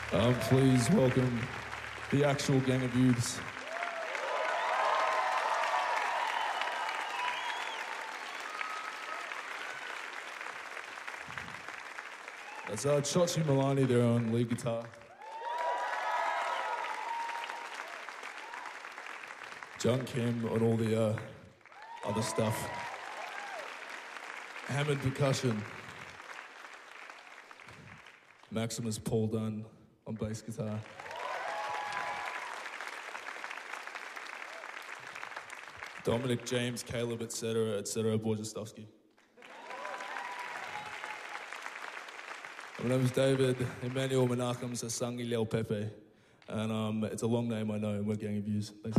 Please welcome the actual Gang of Youths. That's Chochi Milani there on lead guitar. John Kim on all the other stuff. Hammond percussion. Maximus Paul Dunn on bass guitar. Dominic, James, Caleb, etc., Borjestowski. My name is David Emmanuel Menachem Sasangi Leo Pepe, and it's a long name, I know, and we're Gang of Youths. Thanks.